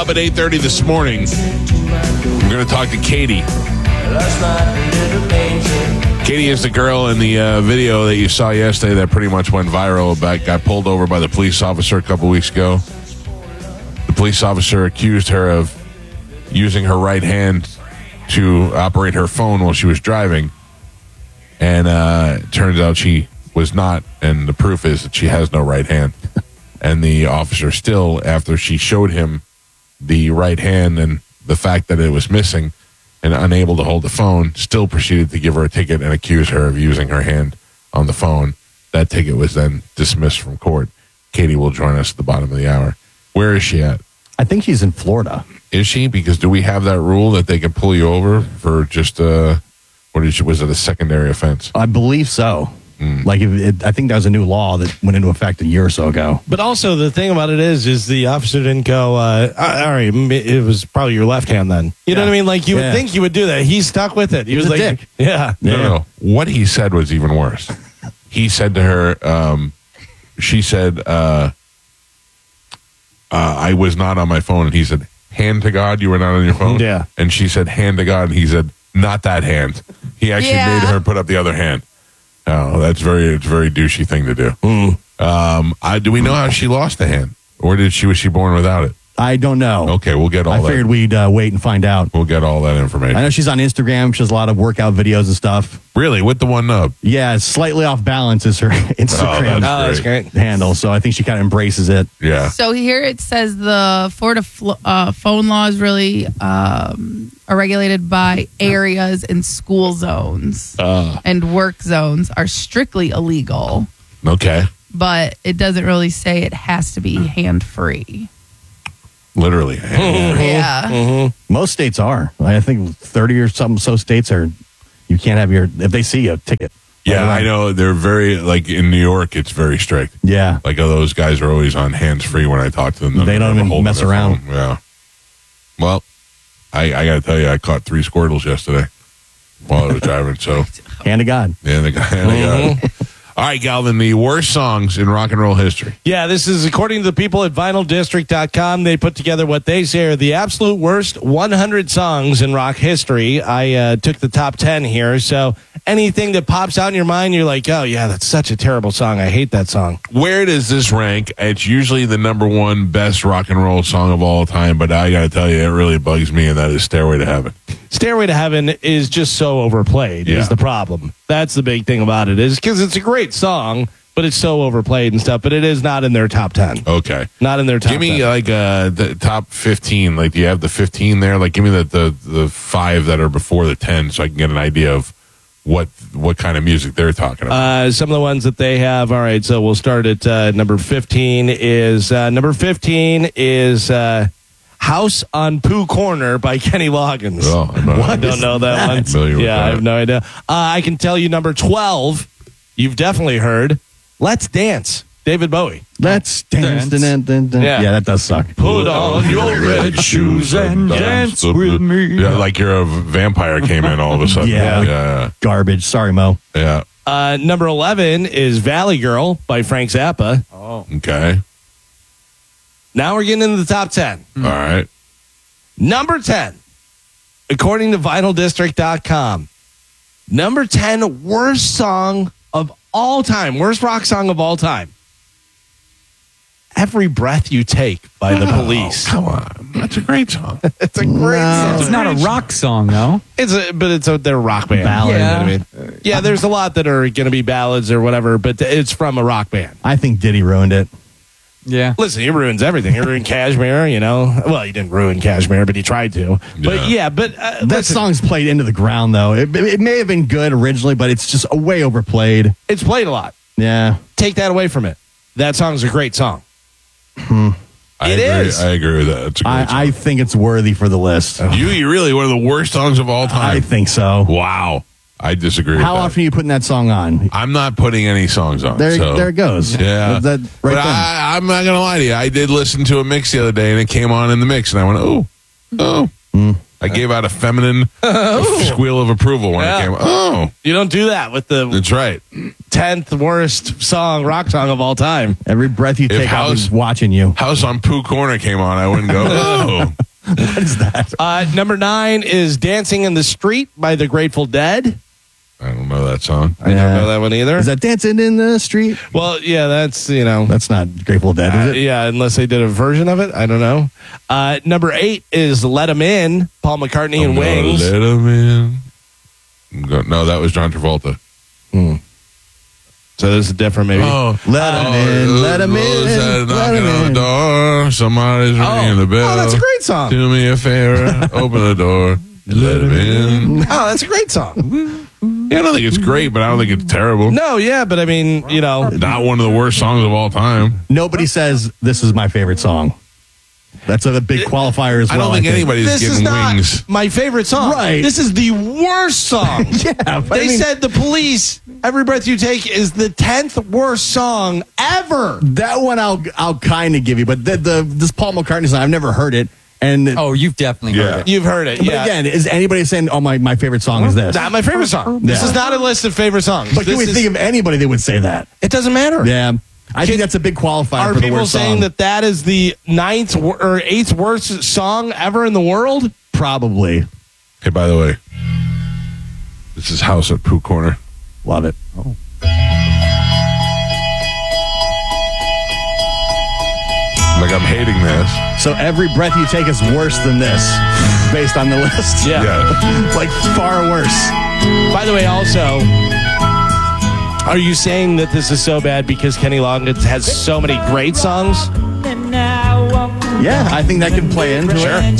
up at 8:30 this morning. I'm going to talk to Katie. Katie is the girl in the video that you saw yesterday that pretty much went viral. Got pulled over by the police officer a couple weeks ago. The police officer accused her of using her right hand to operate her phone while she was driving. And it turns out she was not, and the proof is that she has no right hand. And the officer still, after she showed him the right hand and the fact that it was missing and unable to hold the phone, still proceeded to give her a ticket and accuse her of using her hand on the phone. That ticket was then dismissed from court. Katie will join us at the bottom of the hour. Where is she at? I think she's in Florida. Is she? Because do we have that rule that they can pull you over for just, was it a secondary offense? I believe so. Like, I think that was a new law that went into effect a year or so ago. But also, the thing about it is the officer didn't go, all right, it was probably your left hand then. You know what I mean? Like, you would think he would do that. He stuck with it. He was like, a dick. Yeah. No. What he said was even worse. He said to her, she said, I was not on my phone. And he said, hand to God, you were not on your phone? Yeah. And she said, hand to God. And he said, not that hand. He actually made her put up the other hand. Oh, it's a very douchey thing to do. Do we know how she lost the hand? Or was she born without it? I don't know. Okay, we'll get all that. I figured we'd wait and find out. We'll get all that information. I know she's on Instagram. She has a lot of workout videos and stuff. Really? With the one nub? Yeah, slightly off balance is her Instagram that's great. handle. So I think she kind of embraces it. Yeah. So here it says the Florida phone laws really are regulated by areas and school zones and work zones are strictly illegal. Okay. But it doesn't really say it has to be hand-free. Literally. Yeah. Most states are. I think 30 or something so states are, you can't have if they see a ticket. Yeah, I know. They're very, like in New York, it's very strict. Yeah. Like those guys are always on hands-free when I talk to them. They don't even mess around. Phone. Yeah. Well, I got to tell you, I caught 3 Squirtles yesterday while I was driving. So, hand to God. Yeah, hand to God. All right, Galvin, the worst songs in rock and roll history. Yeah, this is according to the people at vinyldistrict.com. They put together what they say are the absolute worst 100 songs in rock history. I took the top 10 here. So anything that pops out in your mind, you're like, oh, yeah, that's such a terrible song. I hate that song. Where does this rank? It's usually the number 1 best rock and roll song of all time, but I got to tell you, it really bugs me, and that is Stairway to Heaven. Stairway to Heaven is just so overplayed is the problem. That's the big thing about it, is because it's a great song, but it's so overplayed and stuff, but it is not in their top 10. Okay. Not in their top 10. Give me like the top 15. Like, do you have the 15 there? Like, give me the 5 that are before the 10 so I can get an idea of what kind of music they're talking about. Some of the ones that they have. All right, so we'll start at number 15 is House on Pooh Corner by Kenny Loggins. Oh, I don't know that one. Yeah, I have no idea. I can tell you number 12, you've definitely heard, Let's Dance, David Bowie. Let's dance. Yeah, that does suck. Put on your red shoes and dance with me. Yeah, like you're a vampire came in all of a sudden. Yeah. Garbage. Sorry, Mo. Yeah. Number 11 is Valley Girl by Frank Zappa. Oh. Okay. Now we're getting into the top 10. All right. Number 10, according to vinyldistrict.com, number 10 worst song of all time, worst rock song of all time. Every Breath You Take by The Police. Come on. That's a great song. It's a great song. It's not a rock song, though. They're a rock band. Ballad. You know what I mean? Yeah, there's a lot that are going to be ballads or whatever, but it's from a rock band. I think Diddy ruined it. Yeah. Listen, he ruins everything. He ruined Kashmir, you know. Well, he didn't ruin Kashmir, but he tried to. But that song's played into the ground, though. It may have been good originally, but it's just way overplayed. It's played a lot. Yeah. Take that away from it. That song's a great song. I agree with that. It's a great song. I think it's worthy for the list. You really one of the worst songs of all time. I think so. Wow. I disagree with How that. often are you putting that song on? I'm not putting any songs on. There it goes. Yeah. That right but I'm not going to lie to you. I did listen to a mix the other day, and it came on in the mix, and I went, oh. I gave out a feminine squeal of approval when it came. Oh, You don't do that with the that's right. 10th worst rock song of all time. Every breath you take, I was watching you. House on Pooh Corner came on. I wouldn't go. Oh, What is that? Number 9 is Dancing in the Street by the Grateful Dead. I don't know that song. I don't know that one either. Is that Dancing in the Street? Well, yeah, that's, you know. That's not Grateful Dead, is it? Yeah, unless they did a version of it. I don't know. Number 8 is Let 'Em In, Paul McCartney and Wings. Let 'em in. No, that was John Travolta. So this is different, maybe. Oh, Let 'em in, let 'em in, let knocking 'em on the in. door. Somebody's ringing the bell. Oh, that's a great song. Do me a favor. Open the door. Let 'em in. Oh, that's a great song. Yeah, I don't think it's great, but I don't think it's terrible. No, yeah, but I mean, you know. Not one of the worst songs of all time. Nobody says this is my favorite song. That's a big qualifier as well. I don't think anybody's This is getting not wings. my favorite song. Right. This is the worst song. Yeah, but They I mean, said The Police, Every Breath You Take is the 10th worst song ever. that one I'll kind of give you, but this Paul McCartney song, I've never heard it. And Oh, you've definitely heard it. You've heard it, but yeah. again, is anybody saying, "Oh, my favorite song is this"? Not my favorite song. This Yeah. is not a list of favorite songs. But This can we is- think of anybody that would say that? it doesn't matter. Yeah, I think that's a big qualifier Are for the people worst saying song. that is the 9th or 8th worst song ever in the world? Probably. Hey, by the way, this is House at Pooh Corner. Love it. Like, I'm hating this. So every breath you take is worse than this, based on the list. Yeah. Like far worse. By the way, also, are you saying that this is so bad because Kenny Loggins has so many great songs? Yeah, I think that can play into it.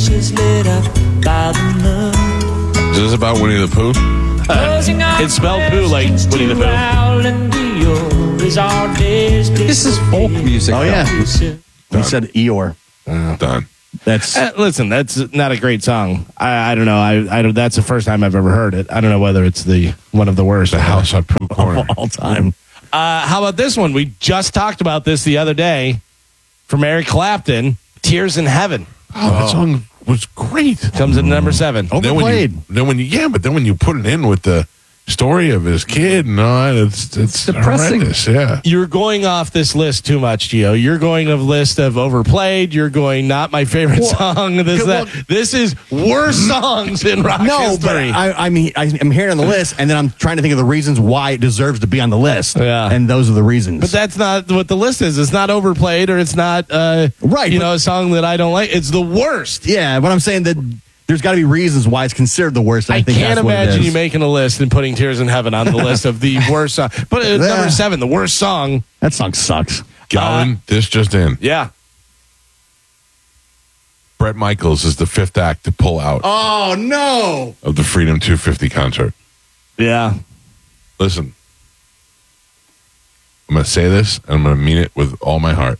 Is this about Winnie the Pooh? It's spelled Pooh like Winnie the Pooh. This is folk music. Oh though. yeah. He said Eeyore. Done. That's Listen, that's not a great song. I don't know. I don't. That's the first time I've ever heard it. I don't know whether it's one of the worst. The House on Pooh Corner. all time. How about this one? We just talked about this the other day from Eric Clapton. Tears in Heaven Oh, that song was great. comes in number 7. Overplayed. Then when you put it in with the story of his kid and all that, it's depressing. horrendous. Yeah. You're going off this list too much, Gio. You're going a list of overplayed. You're going not my favorite song. This is worst songs in rock No, history. but I'm hearing on the list, and then I'm trying to think of the reasons why it deserves to be on the list. Yeah. And those are the reasons. But that's not what the list is. It's not overplayed, or it's not Right, You but- know, a song that I don't like. It's the worst. yeah, but I'm saying that there's got to be reasons why it's considered the worst. I think can't that's what it imagine is. you making a list and putting Tears in Heaven on the list of the worst song. But number 7, the worst song. That song sucks. Gowan, this just in. Yeah. Bret Michaels is the 5th act to pull out Oh no! of the Freedom 250 concert. Yeah. Listen, I'm going to say this, and I'm going to mean it with all my heart.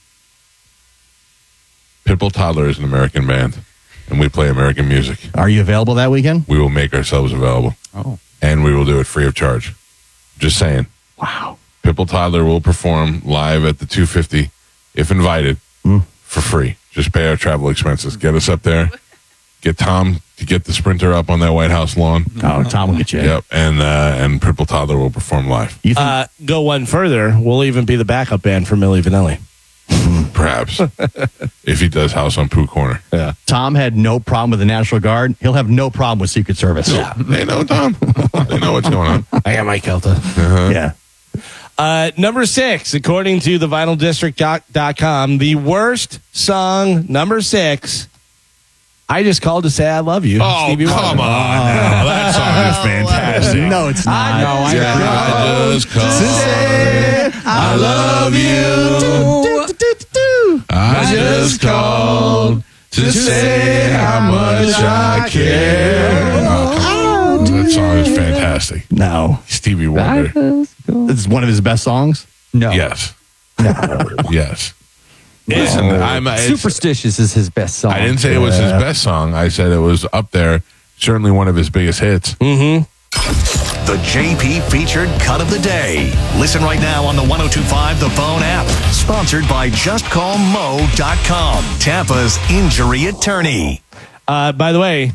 Pitbull Toddler is an American band, and we play American music. Are you available that weekend? We will make ourselves available. Oh. And we will do it free of charge. Just saying. Wow. Pitbull Toddler will perform live at the 250, if invited, for free. Just pay our travel expenses. Get us up there. Get Tom to get the Sprinter up on that White House lawn. Oh, Tom will get you. Yep. And Pitbull Toddler will perform live. You think, Go one further. We'll even be the backup band for Milli Vanilli. Perhaps. If he does House on Pooh Corner. Yeah. Tom had no problem with the National Guard. He'll have no problem with Secret Service. They know, Tom. They know what's going on. I got Mike Kelta. Yeah. Number 6, according to the vinyldistrict.com, the worst song, number 6, I Just Called to Say I Love You. Oh, Stevie come Wonder. on now. That song is fantastic. No, it's not. I just called to say I love you. I just called to say how much I care. Oh, that song is fantastic. No. Stevie Wonder. This is one of his best songs. No. Yes. Yes. Listen, Superstitious is his best song. I didn't say it was his best song. I said it was up there. Certainly one of his biggest hits. The JP featured cut of the day. Listen right now on the 102.5 The Phone app. Sponsored by JustCallMo.com, Tampa's injury attorney. By the way,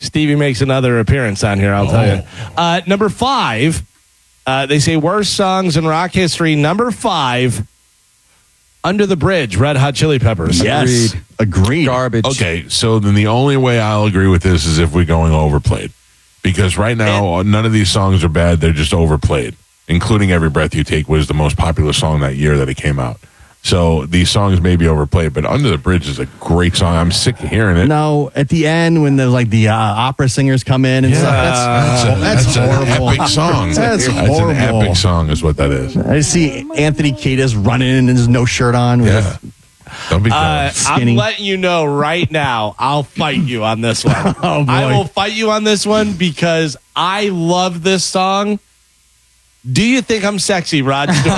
Stevie makes another appearance on here, I'll tell you. Number 5, they say worst songs in rock history. Number 5, Under the Bridge, Red Hot Chili Peppers. Yes. Agreed. Garbage. Okay, so then the only way I'll agree with this is if we're going overplayed. Because right now, none of these songs are bad. They're just overplayed. Including Every Breath You Take was the most popular song that year that it came out. So these songs may be overplayed, but Under the Bridge is a great song. I'm sick of hearing it. No, at the end when the opera singers come in and stuff, that's horrible. An epic song. That's An horrible. epic song is what that is. I see Anthony Kiedis running in and there's no shirt on. Yeah. Don't be jealous. I'm Skinny. letting you know right now, I'll fight you on this one. Oh, boy. I will fight you on this one because I love this song. Do you think I'm sexy, Rod Stewart?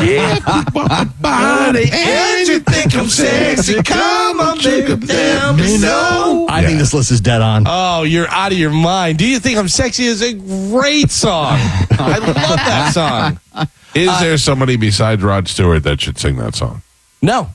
Body, and you think I'm sexy? Come on, baby, tell me no. I think this list is dead on. Oh, you're out of your mind. Do you think I'm sexy is a great song. I love that song. Is there somebody besides Rod Stewart that should sing that song? No.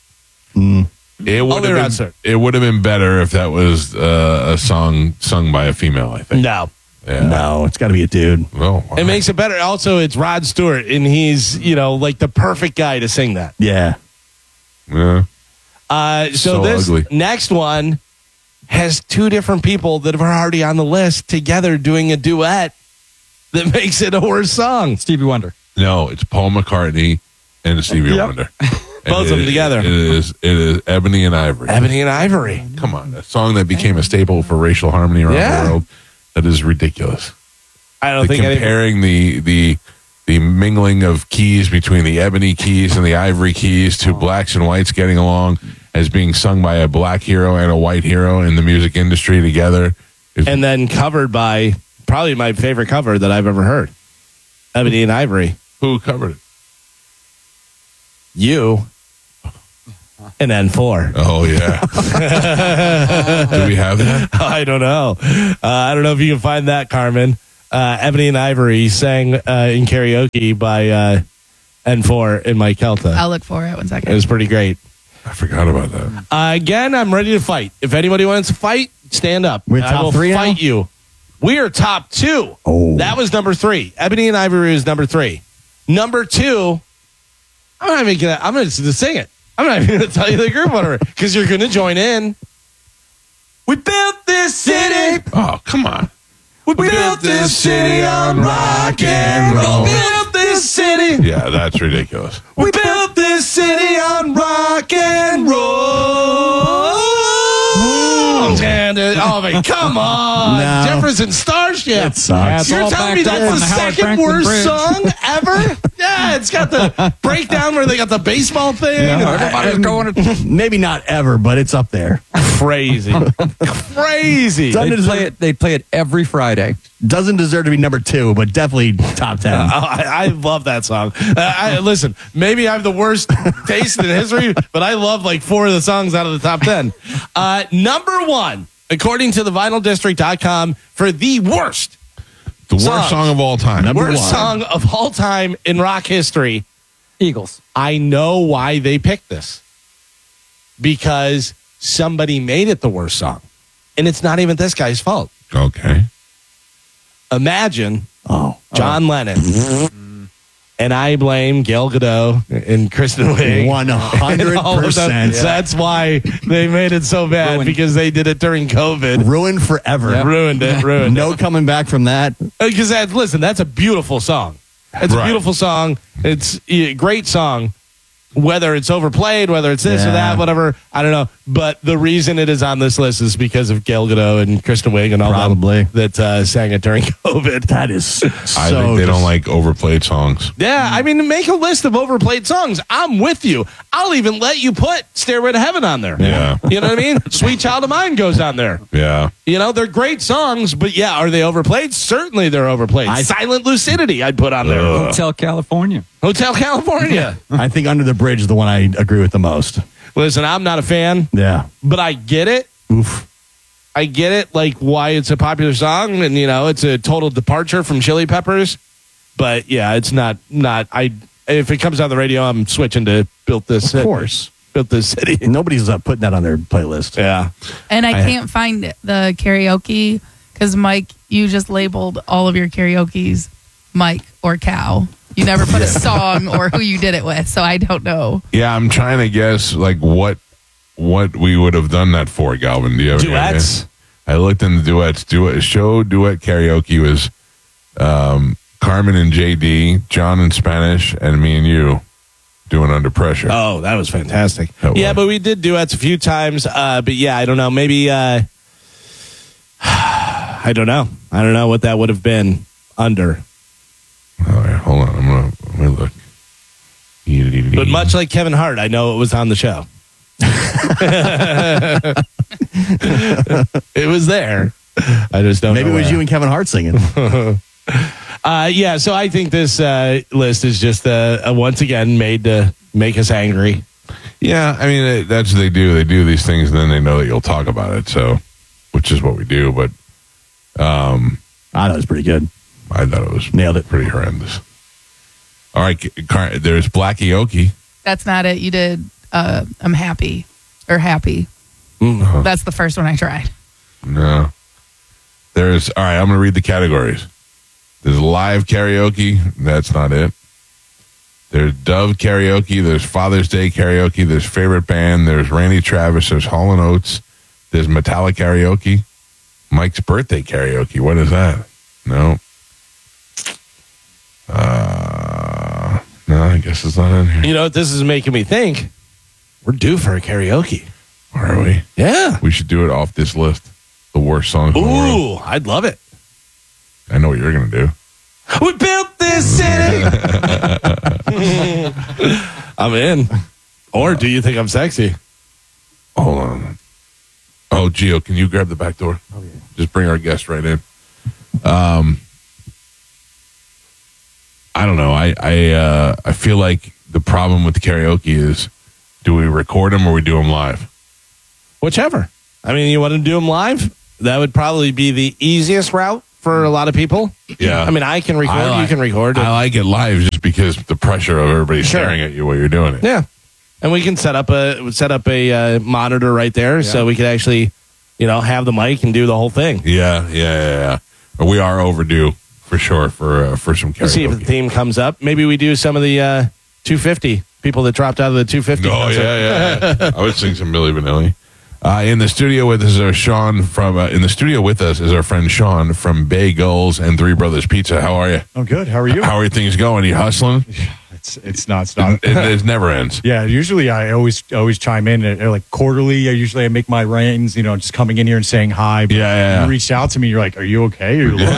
It would Only Rod have Stewart. been. It would have been better if that was a song sung by a female. I think. No. Yeah. No, it's got to be a dude. Oh, wow. It makes it better. Also, it's Rod Stewart, and he's, like the perfect guy to sing that. Yeah. Yeah. So this ugly. next one has 2 different people that are already on the list together doing a duet that makes it a worse song. Stevie Wonder. No, it's Paul McCartney and Stevie Wonder. Both of them together. It is Ebony and Ivory. Ebony and Ivory. Come on, a song that became a staple for racial harmony around the world. That is ridiculous. I don't think comparing the mingling of keys between the ebony keys and the ivory keys to blacks and whites getting along as being sung by a black hero and a white hero in the music industry together. And then covered by probably my favorite cover that I've ever heard. Ebony and Ivory. Who covered it? You. And N4. Oh, yeah. Do we have that? I don't know. I don't know if you can find that, Carmen. Ebony and Ivory sang in karaoke by N4 and Mike Kelta. I'll look for it. 1 It second. was pretty great. I forgot about that. Again, I'm ready to fight. If anybody wants to fight, stand up. We're I top will 3 now? fight you. We are top 2. Oh. That was number 3. Ebony and Ivory is number 3. Number 2, I'm going to sing it. I'm not even going to tell you the group whatever because you're going to join in. We built this city. Oh, come on. We built this city on rock and roll. We built this city. Yeah, that's ridiculous. We built this city on rock and roll. Oh, man, come on. No. Jefferson Starship. It sucks. You're all telling me backed up that's on the the Howard second Franklin worst Bridge. song ever? Yeah, it's got the breakdown where they got the baseball thing. Everybody's going to. Maybe not ever, but it's up there. Crazy. Crazy. They play it every Friday. Doesn't deserve to be number 2, but definitely top 10. I love that song. Listen, maybe I have the worst taste in history, but I love like 4 of the songs out of the top 10. Number 1, according to the vinyldistrict.com, for the worst. The worst Songs. song of all time. Number Worst 1. song of all time in rock history. Eagles. I know why they picked this. Because somebody made it the worst song. And it's not even this guy's fault. Okay. Imagine Oh. John Lennon. And I blame Gail Godot and Kristen Wiig. 100%. That's why they made it so bad Ruined. because they did it during COVID. Ruined forever. Ruined it. No coming back from that. Because listen, that's a beautiful song. It's a Right. beautiful song. It's a great song. Whether it's overplayed, whether it's this or Yeah. that, whatever, I don't know. But the reason it is on this list is because of Gail Godot and Kristen Wiig and all Probably. them that sang it during COVID. That is so. I think they don't like overplayed songs. Yeah, I mean, make a list of overplayed songs. I'm with you. I'll even let you put Stairway to Heaven on there. Yeah. You know what I mean? Sweet Child of Mine goes on there. Yeah. You know, they're great songs, but yeah, are they overplayed? Certainly they're overplayed. Silent Lucidity, I'd put on there. Hotel California. Hotel California. I think Under the Bridge is the one I agree with the most. Listen, I'm not a fan, Yeah. but I get it. Oof. I get it, like why it's a popular song, and you know, it's a total departure from Chili Peppers. But yeah, it's not. If it comes on the radio, I'm switching to Built This. Of course. Built This City. Nobody's putting that on their playlist. Yeah. And I can't find the karaoke Because Mike, you just labeled all of your karaoke's Mike or Cow. You never put a song or who you did it with, so I don't know. Yeah, I'm trying to guess like what we would have done that for, Galvin. Do you have any idea? Duets. I looked in the duets. Duet karaoke was Carmen and JD, John in Spanish, and me and you doing Under Pressure. Oh, that was fantastic. That Yeah, was. but we did duets a few times. But yeah, I don't know. Maybe I don't know. I don't know what that would have been under. All right, hold on. I'm gonna look. But much like Kevin Hart, I know it was on the show. It was there. I just don't Maybe know it was where. you and Kevin Hart singing. Yeah, so I think this list is just once again made to make us angry. Yeah, I mean that's what they do. They do these things, and then they know that you'll talk about it. So, which is what we do. But I thought it was pretty good. I thought it was Nailed it. pretty horrendous. All right, there's Blackie Okie. That's not it. You did I'm Happy or Happy. That's the first one I tried. No. There's, all right, I'm going to read the categories. There's live karaoke. That's not it. There's Dove karaoke. There's Father's Day karaoke. There's favorite band. There's Randy Travis. There's Hall & Oates. There's Metallica karaoke. Mike's birthday karaoke. What is that? No. No, I guess it's not in here. You know what this is making me think? We're due for a karaoke. Are we? Yeah. We should do it off this list. The worst songs in the world. Ooh, I'd love it. I know what you're going to do. We built this city. I'm in. Or do you think I'm sexy? Hold on. Oh, Gio, can you grab the back door? Oh, yeah. Just bring our guest right in. I don't know. I feel like the problem with the karaoke is, do we record them or we do them live? Whichever. I mean, you want to do them live? That would probably be the easiest route for a lot of people. Yeah. I mean, I can record. You can record. I like it live just because the pressure of everybody Sure. staring at you while you're doing it. Yeah. And we can set up a monitor right there so we could actually, have the mic and do the whole thing. Yeah. We are overdue for sure for some karaoke. See if the theme comes up. Maybe we do some of the 250 people that dropped out of the 250. Oh, yeah. I would sing some Milli Vanilli. In the studio with us is our friend Sean from Bagels and Three Brothers Pizza. How are you? I'm good. How are you? How are things going? Are you hustling? It's nonstop. It never ends. Yeah, usually I always chime in like quarterly. I make my rounds, just coming in here and saying hi. But Yeah. You reached out to me. You're like, "Are you okay?"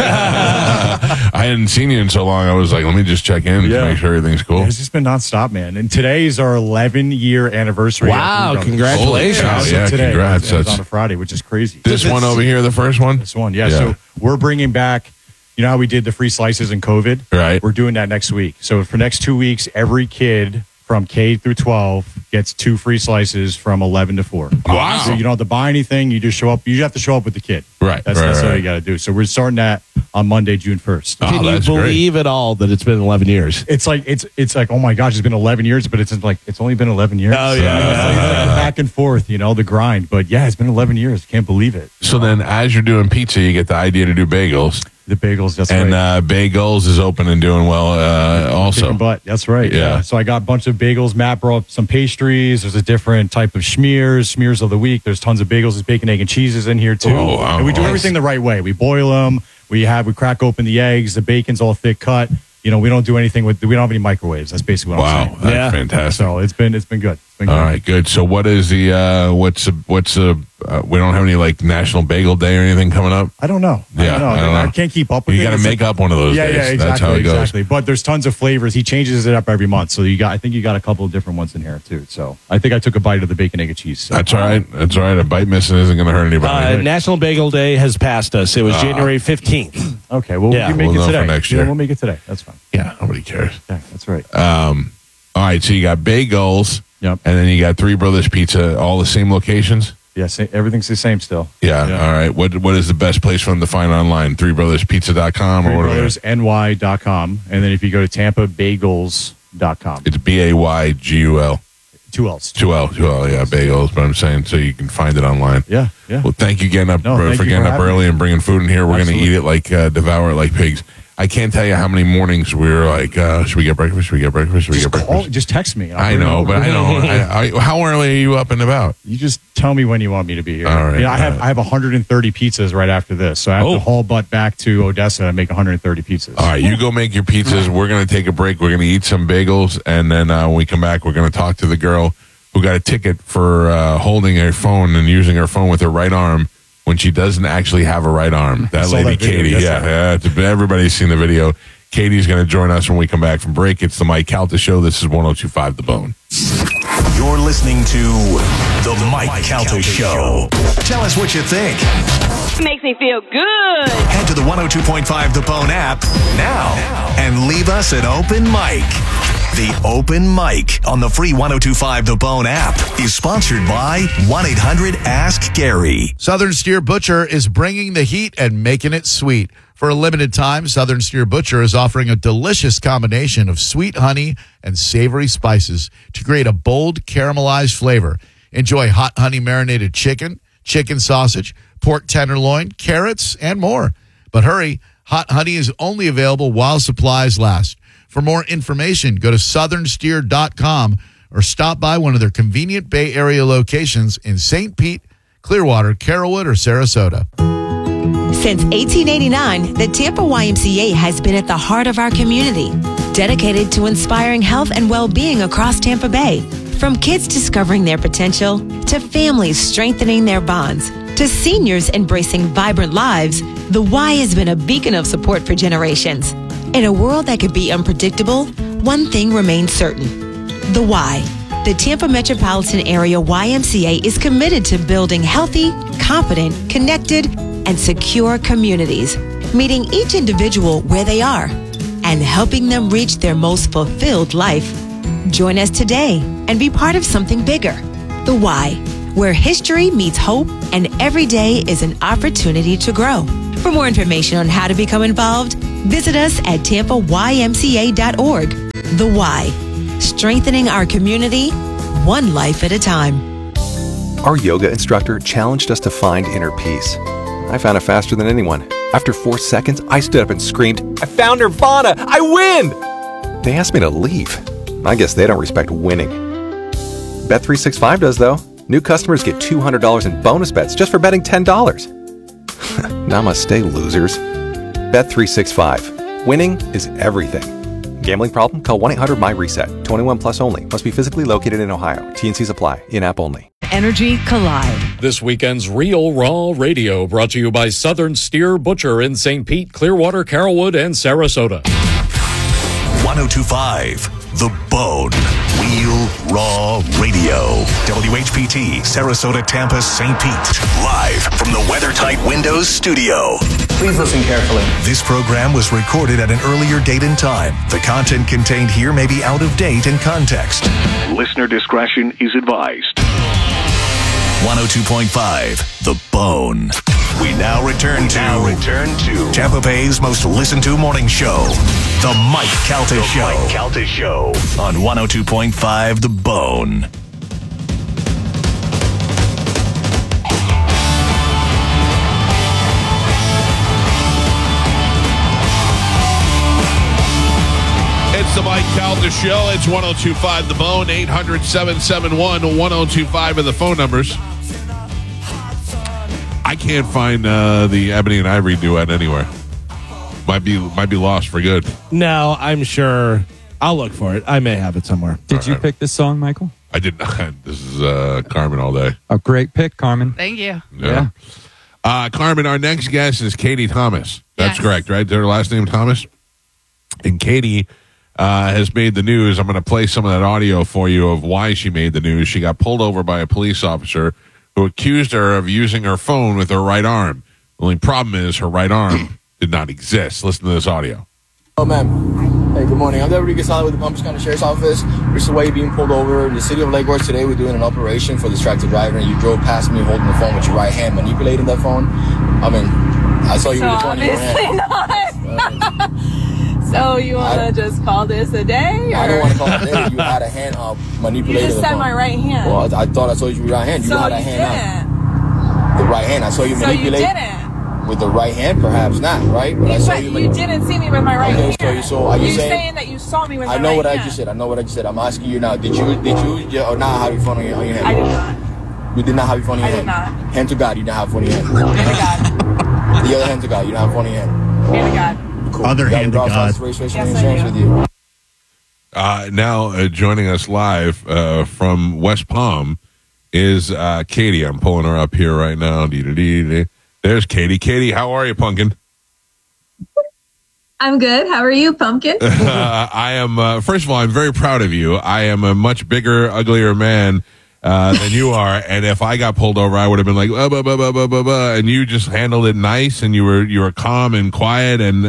I hadn't seen you in so long. I was like, let me just check in to make sure everything's cool. It's just been nonstop, man. And today is our 11-year anniversary. Wow, of Three Brothers. congratulations. Holy cow, So yeah, today, congrats. it was on a Friday, which is crazy. This one over here, the first one? This one, yeah. So we're bringing back, how we did the free slices in COVID? Right. We're doing that next week. So for next 2 weeks, every kid from K through 12 gets 2 free slices from 11 to 4. Wow. So you don't have to buy anything. You just show up. You have to show up with the kid. Right, That's right, all right. you got to do. So we're starting that on Monday, June 1st. Oh, Can you that's great. believe it all that it's been 11 years? It's like, oh my gosh, it's been 11 years, but it's only been 11 years. Oh, yeah. It's like back and forth, the grind. But yeah, it's been 11 years. Can't believe it. So then as you're doing pizza, you get the idea to do bagels. The bagels, that's And right. Bagels is open and doing well also. Chicken butt, that's right. Yeah. So I got a bunch of bagels. Matt brought some pastries. There's a different type of smears of the week. There's tons of bagels. There's bacon, egg, and cheeses in here too. Oh, wow. And we do Nice. everything the right way. We boil them. We crack open the eggs. The bacon's all thick cut. We don't do anything we don't have any microwaves. That's basically what Wow, I'm saying. that's fantastic. So it's been good. It's been good. All right, good. So what is the we don't have any like National Bagel Day or anything coming up? I don't know. Yeah, I don't know. I can't keep up with it. You got to It's make like- up one of those Yeah, days. yeah, exactly. That's how it goes. Exactly. But there's tons of flavors. He changes it up every month. So I think you got a couple of different ones in here too. So I think I took a bite of the bacon, egg, and cheese. So. That's all right. That's all right. A bite missing isn't going to hurt anybody. National Bagel Day has passed us. It was January 15th. Okay, well, Yeah, we make we'll it know today. for next Yeah, year. we'll make it today. That's fine. Yeah, nobody cares. Yeah, that's right. All right, so you got Bagels, Yep. and then you got Three Brothers Pizza, all the same locations? Yeah, everything's the same still. Yeah, all right. What is the best place for them to find online? ThreeBrothersPizza.com or whatever? ThreeBrothersNY.com. And then if you go to TampaBagels.com. It's BAYGUL. 2 L's. 2L, yeah, bagels. But I'm saying so you can find it online. Yeah. Well, thank you getting up No, thank for you getting for up having early me. and bringing food in here. We're going to eat Absolutely. it like devour it like pigs. I can't tell you how many mornings we were like, should we get breakfast? Should we get breakfast? Should we get breakfast? Just text me. I know, but I don't. How early are you up and about? You just tell me when you want me to be here. All right, I have 130 pizzas right after this, so I have to haul butt back to Odessa and make 130 pizzas. All right, you go make your pizzas. We're going to take a break. We're going to eat some bagels, and then when we come back, we're going to talk to the girl who got a ticket for holding her phone and using her phone with her right arm when she doesn't actually have a right arm. That saw lady, that video, Katie. yes, Yeah, everybody's seen the video. Katie's going to join us when we come back from break. It's the Mike Calta Show. This is 102.5 The Bone. You're listening to The Mike Calta Show. Tell us what you think. Makes me feel good. Head to the 102.5 The Bone app now and leave us an open mic. The Open Mic on the free 102.5 The Bone app is sponsored by 1-800-ASK-GARY. Southern Steer Butcher is bringing the heat and making it sweet. For a limited time, Southern Steer Butcher is offering a delicious combination of sweet honey and savory spices to create a bold caramelized flavor. Enjoy hot honey marinated chicken, chicken sausage, pork tenderloin, carrots, and more. But hurry, hot honey is only available while supplies last. For more information, go to southernsteer.com or stop by one of their convenient Bay Area locations in St. Pete, Clearwater, Carrollwood, or Sarasota. Since 1889, the Tampa YMCA has been at the heart of our community, dedicated to inspiring health and well-being across Tampa Bay. From kids discovering their potential, to families strengthening their bonds, to seniors embracing vibrant lives, the Y has been a beacon of support for generations. In a world that could be unpredictable, one thing remains certain: the Y. The Tampa Metropolitan Area YMCA is committed to building healthy, confident, connected, and secure communities, meeting each individual where they are and helping them reach their most fulfilled life. Join us today and be part of something bigger. The Y, where history meets hope and every day is an opportunity to grow. For more information on how to become involved, visit us at tampaymca.org. The Y, strengthening our community, one life at a time. Our yoga instructor challenged us to find inner peace. I found it faster than anyone. After 4 seconds, I stood up and screamed, "I found Nirvana! I win!" They asked me to leave. I guess they don't respect winning. Bet365 does, though. New customers get $200 in bonus bets just for betting $10. Namaste, losers. Bet365. Winning is everything. Gambling problem? Call 1-800-MY-RESET. 21 plus only. Must be physically located in Ohio. T&Cs apply. In-app only. Energy Collide. This weekend's Real Raw Radio brought to you by Southern Steer Butcher in St. Pete, Clearwater, Carrollwood, and Sarasota. 102.5 The Bone. Real Raw Radio. WHPT, Sarasota, Tampa, St. Pete. Live from the WeatherTight Windows studio. Please listen carefully. This program was recorded at an earlier date and time. The content contained here may be out of date in context. Listener discretion is advised. 102.5 The Bone. We now return to Tampa Bay's most listened to morning show, The Mike Calta Show. Mike Calta Show on 102.5 The Bone. It's the Mike Calta Show. It's 102.5 The Bone, 800-771-1025 are the phone numbers. I can't find the Ebony and Ivory duet anywhere. Might be lost for good. No, I'm sure. I'll look for it. I may have it somewhere. Did you pick this song, Michael? I did not. This is Carmen all day. A great pick, Carmen. Thank you. Yeah. Carmen, our next guest is Katie Thomas. That's Yes. correct, right? Is her last name Thomas? And Katie has made the news. I'm going to play some of that audio for you of why she made the news. She got pulled over by a police officer who accused her of using her phone with her right arm. The only problem is her right arm did not exist. Listen to this audio. Oh, ma'am. Hey, good morning. I'm Deputy Gasala with the Palm Beach County Sheriff's Office. Recently being pulled over. The city of Lake Worth today, we're doing an operation for distracted driver, and you drove past me holding the phone with your right hand, manipulating that phone. I mean, I saw you with the phone in your hand. Obviously not. So you want to just call this a day? Or? I don't want to call it a day. You had a hand manipulated. You just said my right hand. Well, I thought I saw you with your right hand. You so had a hand out. The right hand. I saw you manipulate. So you didn't. With the right hand, perhaps not, right? But I saw you. You didn't see me with my right hand. So are you saying that you saw me with my right hand? I know what I just said. I know what I just said. I'm asking you now. Did you or not have your phone on your hand? I did not. You did not have your phone in your hand? I did not. Hand to God, you didn't have your phone in your hand. Hand to God. The other hand to God, you don't have your phone in your hand. Hand to God. Cool. Other hand to God. Yes, I do. Now joining us live from West Palm is Katie. I'm pulling her up here right now. There's Katie. Katie, how are you, Pumpkin? I'm good. How are you, Pumpkin? I am, first of all, I'm very proud of you. I am a much bigger, uglier man than you are. And if I got pulled over, I would have been like, and you just handled it nice, and you were calm and quiet. And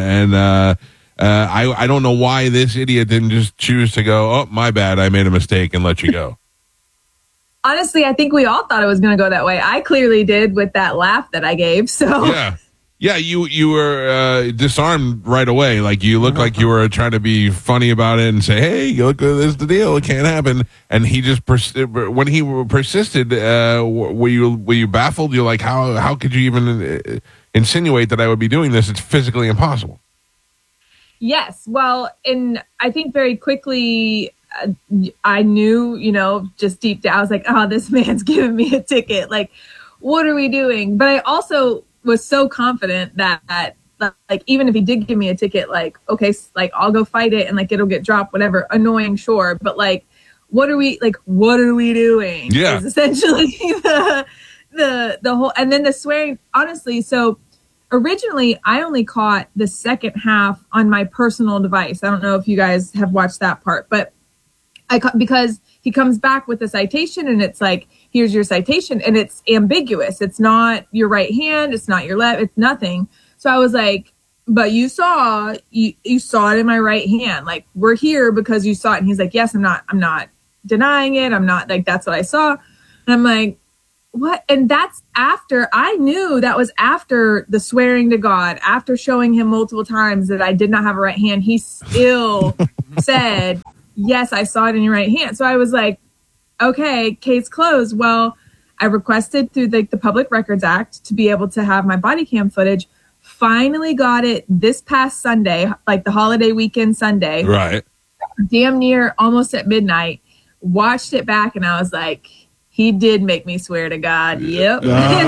I don't know why this idiot didn't just choose to go, oh, my bad, I made a mistake, and let you go. Honestly, I think we all thought it was going to go that way. I clearly did with that laugh that I gave. So yeah, you were disarmed right away. Like you looked like you were trying to be funny about it and say, "Hey, look, this is the deal. It can't happen." And he just when he persisted. Were you baffled? You're like, how could you even insinuate that I would be doing this? It's physically impossible. Yes. Well, and I think very quickly. I knew, just deep down, I was like, oh, this man's giving me a ticket. Like, what are we doing? But I also was so confident that like, even if he did give me a ticket, like, okay, like I'll go fight it and like, it'll get dropped, whatever. Annoying, sure. But like, what are we doing? Yeah. Is essentially the whole, and then the swearing, honestly. So originally I only caught the second half on my personal device. I don't know if you guys have watched that part, but because he comes back with a citation and it's like, here's your citation, and it's ambiguous. It's not your right hand. It's not your left. It's nothing. So I was like, but you saw it in my right hand. Like, we're here because you saw it. And he's like, yes, I'm not denying it. I'm not, like, that's what I saw. And I'm like, what? And that's after I knew that was after the swearing to God, after showing him multiple times that I did not have a right hand. He still said, yes, I saw it in your right hand. So I was like, okay, case closed. Well, I requested through the Public Records Act to be able to have my body cam footage. Finally got it this past Sunday, like the holiday weekend Sunday. Right. Damn near almost at midnight. Watched it back and I was like, he did make me swear to God. Yep.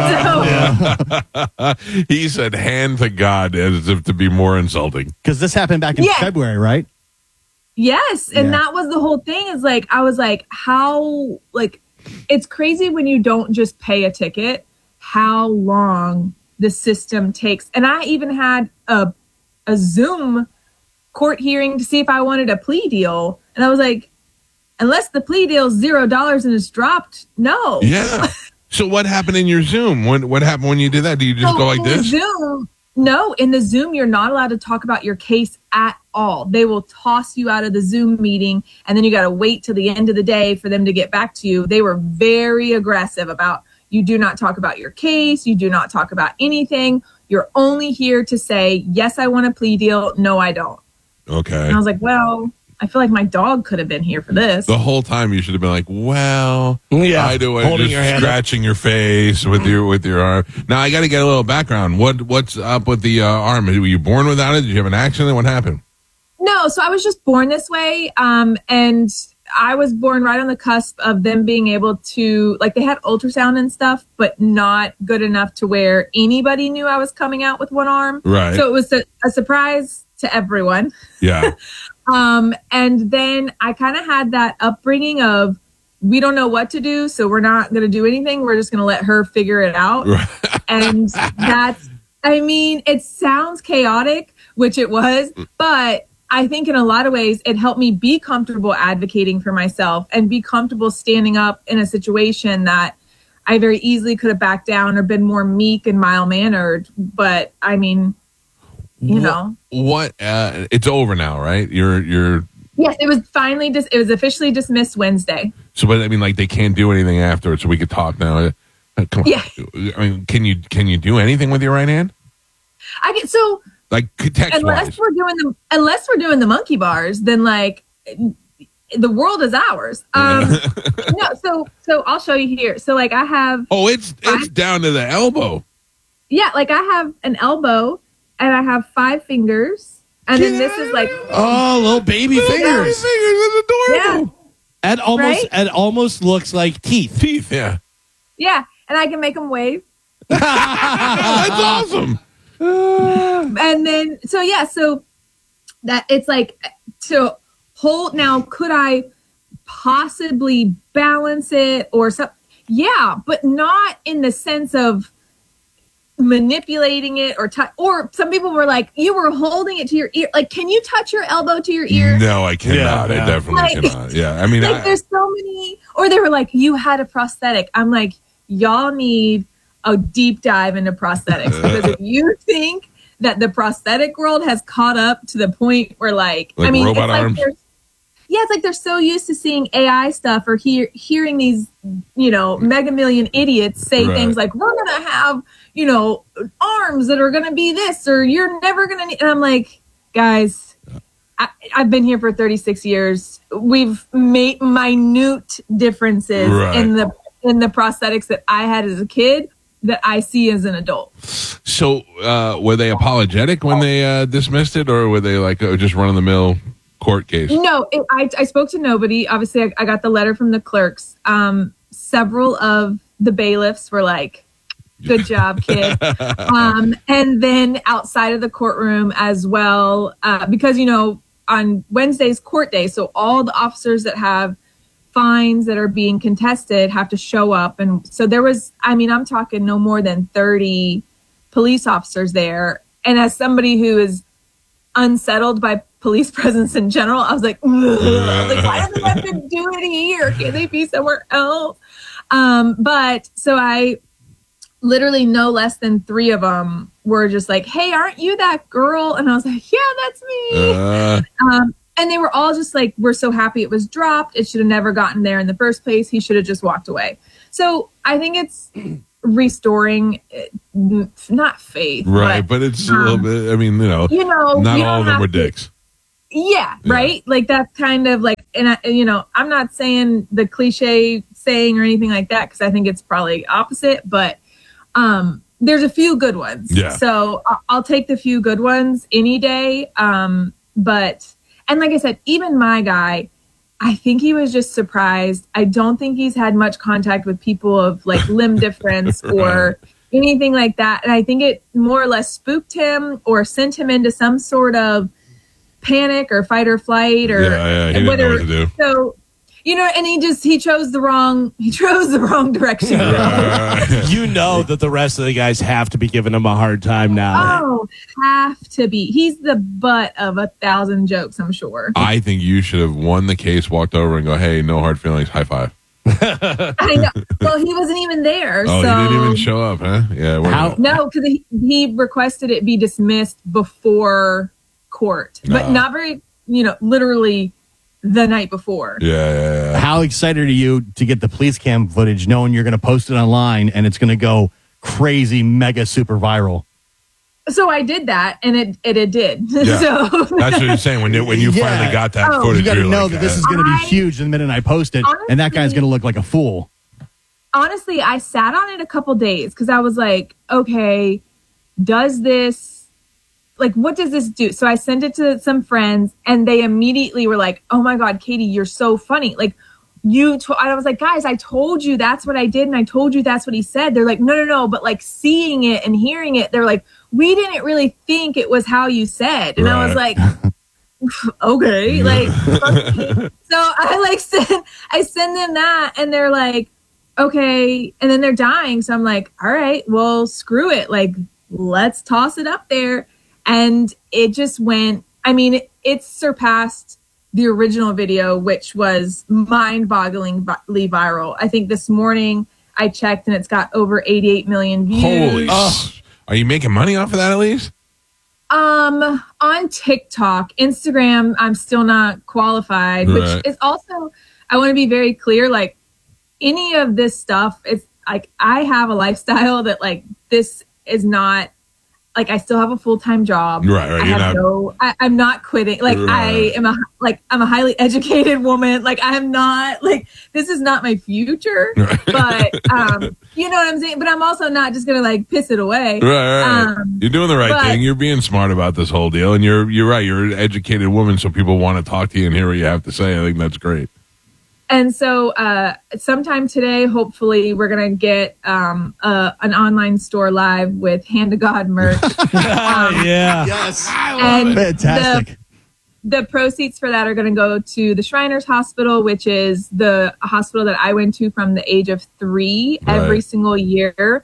He said hand to God as if to be more insulting. Because this happened back in February, right? Yes. And that was the whole thing, is like, I was like, how, like, it's crazy when you don't just pay a ticket, how long the system takes. And I even had a Zoom court hearing to see if I wanted a plea deal. And I was like, unless the plea deal is $0 and it's dropped, no. Yeah. So what happened in your Zoom? What happened when you did that? Do you just go like this? Zoom, no, in the Zoom, you're not allowed to talk about your case at all. They will toss you out of the Zoom meeting, and then you got to wait till the end of the day for them to get back to you. They were very aggressive about, you do not talk about your case. You do not talk about anything. You're only here to say, yes, I want a plea deal. No, I don't. Okay. And I was like, well, I feel like my dog could have been here for this. The whole time you should have been like, well, yeah, I do it, holding just your hand scratching your face with your arm. Now I got to get a little background. What's up with the arm? Were you born without it? Did you have an accident? What happened? No, so I was just born this way, and I was born right on the cusp of them being able to, like, they had ultrasound and stuff, but not good enough to where anybody knew I was coming out with one arm. Right. So it was a surprise to everyone. Yeah. And then I kind of had that upbringing of, we don't know what to do, so we're not going to do anything. We're just going to let her figure it out. And that's, I mean, it sounds chaotic, which it was, but I think in a lot of ways it helped me be comfortable advocating for myself and be comfortable standing up in a situation that I very easily could have backed down or been more meek and mild-mannered. But I mean, you know. What? It's over now, right? You're. Yes, it was finally it was officially dismissed Wednesday. So, but I mean, like, they can't do anything afterwards, so we could talk now. Come on. Yeah. I mean, can you do anything with your right hand? So Like text unless wise. we're doing the monkey bars, then like the world is ours. No, so I'll show you here. So like I have. Oh, it's down to the elbow. Yeah, like I have an elbow and I have 5 fingers, and then this is like little baby fingers. It's adorable. Yeah. It almost looks like teeth. Yeah. Yeah, and I can make them wave. That's awesome. And then so that it's like to hold. Now, could I possibly balance it or something? Yeah, but not in the sense of manipulating it or some people were like, you were holding it to your ear. Like, can you touch your elbow to your ear? No, I cannot. I definitely cannot. Yeah, I mean, like, there's so many. Or they were like, you had a prosthetic. I'm like, y'all need a deep dive into prosthetics, because if you think that the prosthetic world has caught up to the point where like I mean, robot arms. It's like they're so used to seeing AI stuff or hearing these, mega million idiots say things like, we're going to have, arms that are going to be this, or you're never going to need. And I'm like, guys, I've been here for 36 years. We've made minute differences in the prosthetics that I had as a kid that I see as an adult. So were they apologetic when they dismissed it, or were they like just run of the mill court case? No, I spoke to nobody. Obviously, I got the letter from the clerks. Several of the bailiffs were like, good job, kid. And then outside of the courtroom as well, because, on Wednesday's court day, so all the officers that have fines that are being contested have to show up. And so there was, I'm talking no more than 30 police officers there. And as somebody who is unsettled by police presence in general, I was like, why do they have to do it here? Can't they be somewhere else? But so I literally no less than 3 of them were just like, hey, aren't you that girl? And I was like, yeah, that's me. And they were all just like, we're so happy it was dropped. It should have never gotten there in the first place. He should have just walked away. So I think it's restoring, not faith. Right, but it's a little bit, not all of them were dicks. Yeah, right? Like that's kind of like, and I'm not saying the cliche saying or anything like that, because I think it's probably opposite, but there's a few good ones. Yeah. So I'll take the few good ones any day. And like I said, even my guy, I think he was just surprised. I don't think he's had much contact with people of like limb difference or anything like that. And I think it more or less spooked him or sent him into some sort of panic or fight or flight or he didn't know what to do. So, and he chose the wrong direction. That the rest of the guys have to be giving him a hard time now. Oh, have to be. He's the butt of 1,000 jokes, I'm sure. I think you should have won the case, walked over and go, hey, no hard feelings, high five. I know. Well, he wasn't even there. Oh, so. He didn't even show up, huh? Yeah. No, because he requested it be dismissed before court, but not very, literally the night before. Yeah. How excited are you to get the police cam footage, knowing you're going to post it online and it's going to go crazy, mega, super viral? So I did that, and it did. Yeah. So that's what you're saying. When you finally got that footage, you got to know like, that this is going to be huge the minute I post it, and that guy's going to look like a fool. Honestly, I sat on it a couple days because I was like, okay, does this, like, what does this do? So I sent it to some friends, and they immediately were like, oh my God, Katie, you're so funny. Like, I was like, guys, I told you that's what I did, and I told you that's what he said. They're like, no. But like seeing it and hearing it, they're like, we didn't really think it was how you said. And I was like, okay. Like, so I send them that, and they're like, okay. And then they're dying. So I'm like, all right, well, screw it. Like, let's toss it up there. And it just went, it surpassed the original video, which was mind-bogglingly viral. I think this morning I checked and it's got over 88 million views. Holy Are you making money off of that at least? On TikTok, Instagram, I'm still not qualified, which is also, I want to be very clear, like any of this stuff, it's like I have a lifestyle that like this is not like I still have a full-time job. Right. I'm not quitting. Like Right. I'm a highly educated woman. Like I am not like, this is not my future, but you know what I'm saying? But I'm also not just going to like piss it away. Right. You're doing the right thing. You're being smart about this whole deal. And you're right. You're an educated woman. So people want to talk to you and hear what you have to say. I think that's great. And so sometime today, hopefully, we're going to get an online store live with Hand to God merch. Yeah. Yes. And Fantastic. The proceeds for that are going to go to the Shriners Hospital, which is the hospital that I went to from the age of 3 every single year.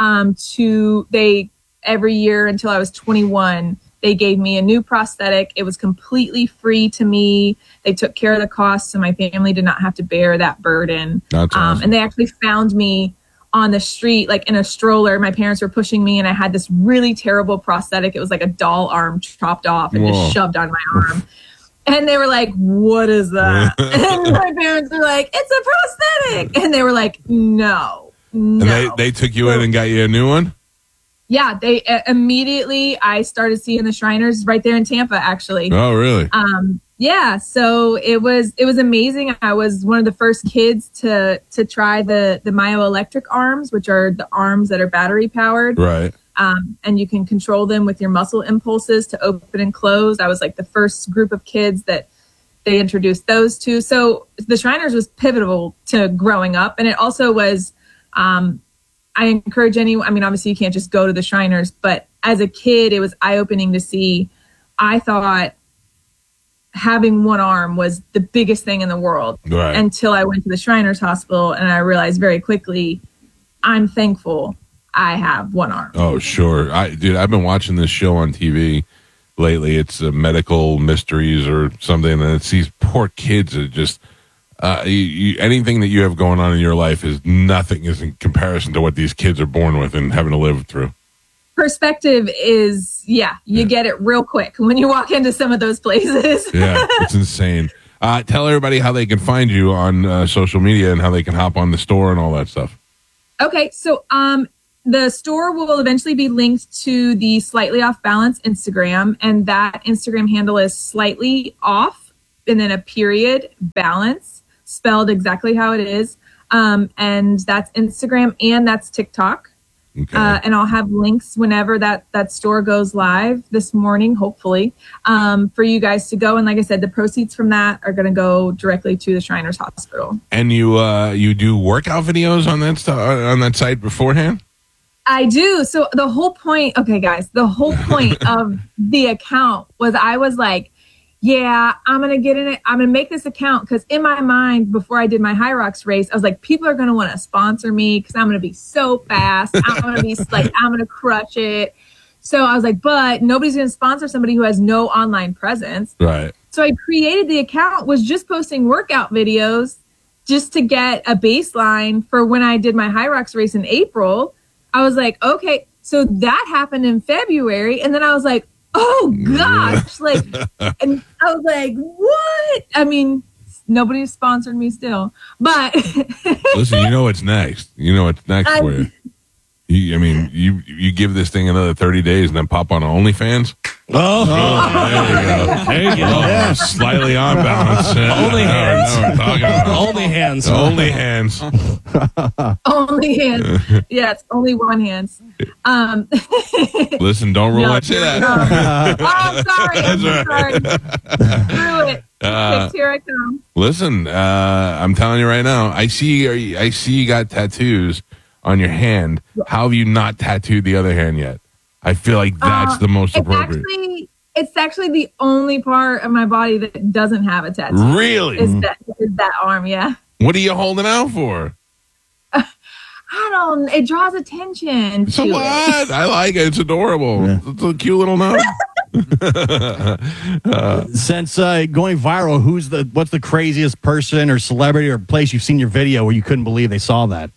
Every year until I was 21. They gave me a new prosthetic. It was completely free to me. They took care of the cost, so my family did not have to bear that burden. That's awesome. And they actually found me on the street, like in a stroller. My parents were pushing me, and I had this really terrible prosthetic. It was like a doll arm chopped off and just shoved on my arm. And they were like, "What is that?" And my parents were like, "It's a prosthetic." And they were like, "No." And they took you in and got you a new one? Yeah, they immediately, I started seeing the Shriners right there in Tampa, actually. Oh, really? Yeah, so it was amazing. I was one of the first kids to try the myoelectric arms, which are the arms that are battery powered. Right. And you can control them with your muscle impulses to open and close. I was like the first group of kids that they introduced those to. So the Shriners was pivotal to growing up. And it also was, I encourage anyone, I mean, obviously you can't just go to the Shriners, but as a kid, it was eye-opening to see. I thought having one arm was the biggest thing in the world until I went to the Shriners Hospital, and I realized very quickly, I'm thankful I have one arm. Oh, sure. I've been watching this show on TV lately. It's Medical Mysteries or something, and it's these poor kids that just... anything that you have going on in your life is in comparison to what these kids are born with and having to live through. Perspective is, you get it real quick when you walk into some of those places. Yeah, it's insane. Tell everybody how they can find you on social media and how they can hop on the store and all that stuff. Okay, so the store will eventually be linked to the Slightly Off Balance Instagram, and that Instagram handle is slightly off and then a period balance. Spelled exactly how it is. And that's Instagram and that's TikTok. Okay. And I'll have links whenever that store goes live this morning, hopefully, for you guys to go. And like I said, the proceeds from that are going to go directly to the Shriners Hospital. And you do workout videos on that site beforehand? I do. So the whole point, okay, guys, the whole point of the account was I was like, yeah, I'm going to get in it. I'm going to make this account because in my mind, before I did my High Rocks race, I was like, people are going to want to sponsor me because I'm going to be so fast. I'm going to be like, I'm going to crush it. So I was like, but nobody's going to sponsor somebody who has no online presence. Right. So I created the account, was just posting workout videos just to get a baseline for when I did my High Rocks race in April. I was like, okay, so that happened in February. And then I was like, oh gosh, like, and I was like, what? I mean, nobody sponsored me still, but listen, you know what's next. You know what's next for you. You give this thing another 30 days and then pop on OnlyFans. Oh, there you go. There you go. Yeah. Slightly on balance. Only hands. We're talking about. Only hands. Only hands. Only hands. Yes, only one hands. Listen, don't rule that shit out. I'm sorry. I'm sorry. Screw it. Here I come. Listen, I'm telling you right now. I see you got tattoos on your hand. How have you not tattooed the other hand yet? I feel like that's the most appropriate. It's actually the only part of my body that doesn't have a tattoo. Really? Is that arm, yeah. What are you holding out for? It draws attention. So what? I like it. It's adorable. Yeah. It's a cute little note. Since going viral, what's the craziest person or celebrity or place you've seen your video where you couldn't believe they saw that?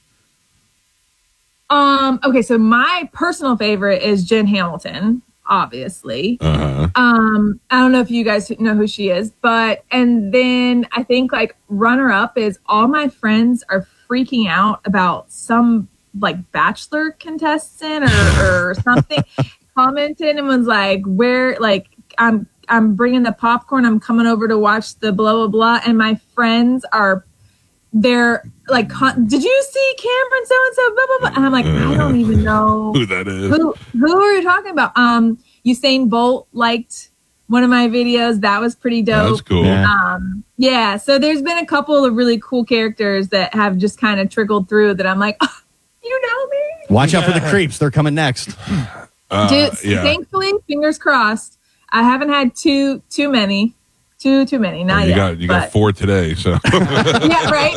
Okay, so my personal favorite is Jen Hamilton, obviously. Uh-huh. I don't know if you guys know who she is, and then I think like runner up is all my friends are freaking out about some like Bachelor contestant or something commented and was like, "Where? Like, I'm bringing the popcorn. I'm coming over to watch the blah blah blah." And my friends they're like, "Did you see Cameron so and so?" Blah blah blah. And I'm like, I don't even know who that is. Who are you talking about? Usain Bolt liked one of my videos. That was pretty dope. That's cool. Yeah. So there's been a couple of really cool characters that have just kind of trickled through that I'm like, oh, you know me. Watch out for the creeps. They're coming next. Thankfully, fingers crossed. I haven't had too many. Too many. Not yet. You got 4 today. So yeah, right.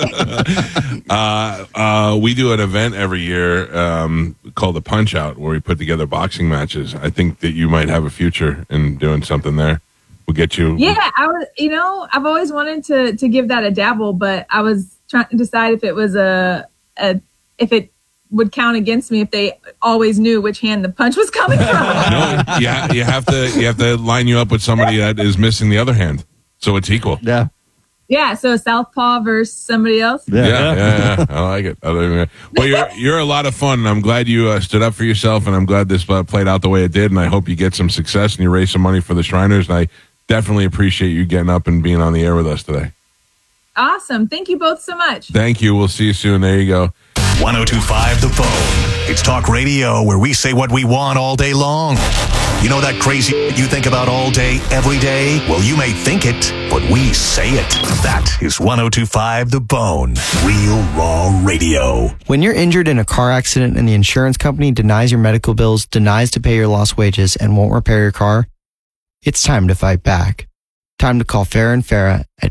We do an event every year called the Punch Out, where we put together boxing matches. I think that you might have a future in doing something there. We'll get you. Yeah, I've always wanted to give that a dabble, but I was trying to decide if it was if it would count against me if they always knew which hand the punch was coming from. No, yeah, you have to line you up with somebody that is missing the other hand, so it's equal. Yeah. Yeah, so southpaw versus somebody else. Yeah. I like it. Well, you're a lot of fun, and I'm glad you stood up for yourself, and I'm glad this played out the way it did, and I hope you get some success and you raise some money for the Shriners, and I definitely appreciate you getting up and being on the air with us today. Awesome. Thank you both so much. Thank you. We'll see you soon. There you go. 102.5 The Phone. It's talk radio where we say what we want all day long. You know that crazy you think about all day, every day? Well, you may think it, but we say it. That is 102.5 The Bone. Real Raw Radio. When you're injured in a car accident and the insurance company denies your medical bills, denies to pay your lost wages, and won't repair your car, it's time to fight back. Time to call Farah and Farah at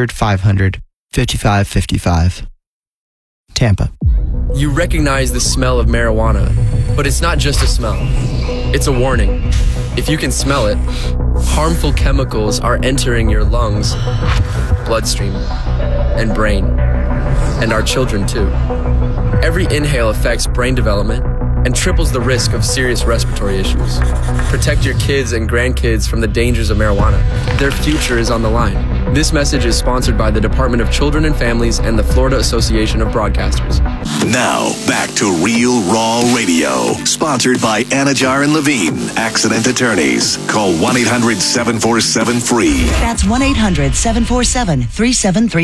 800-500-5555. Tampa. You recognize the smell of marijuana, but it's not just a smell. It's a warning. If you can smell it, harmful chemicals are entering your lungs, bloodstream, and brain, and our children too. Every inhale affects brain development and triples the risk of serious respiratory issues. Protect your kids and grandkids from the dangers of marijuana. Their future is on the line. This message is sponsored by the Department of Children and Families and the Florida Association of Broadcasters. Now, back to Real Raw Radio. Sponsored by Anajar and Levine, accident attorneys. Call 1-800-747-FREE. That's 1-800-747-3733.